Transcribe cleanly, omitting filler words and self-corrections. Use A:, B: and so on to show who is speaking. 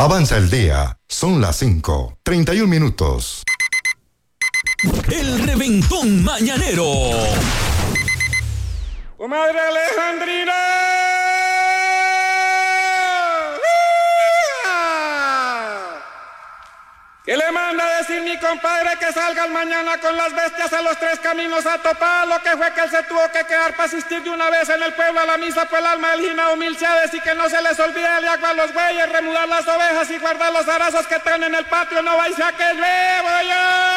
A: Avanza el día. Son las 5:31.
B: El reventón mañanero.
C: ¡Comadre Alejandrina! ¿Qué le manda a decir mi compadre que salga mañana con las bestias a los 3 caminos a topar? Lo que fue que él se tuvo que quedar para asistir de una vez en el pueblo a la misa, pues el alma del Jina humilchades y que no se les olvide el agua a los bueyes, remudar las ovejas y guardar los arazos que traen en el patio, no vais a que llueva ya.